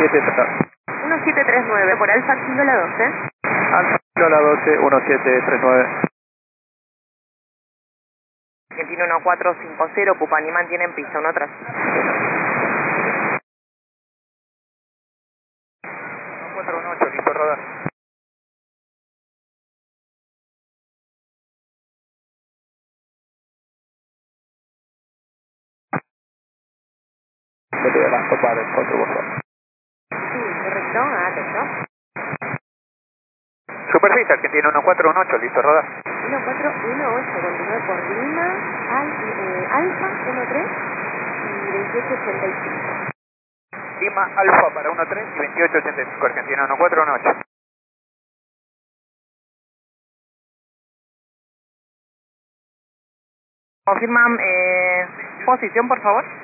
1739 por Alfa Kilo la 12. Alfa Kilo la 12, 1739. Argentina 1450, Cupani mantiene en pista, 1 tras. 418, listo, rodar. Vete de la copa del 4, por favor. Sí, correcto, atento. Superficie, Argentina 1418, listo, rodar. 1418, continúe por Lima, Alfa 13 y 2885. Lima Alfa para 13 y 2885, Argentina 1418. Confirman posición, por favor.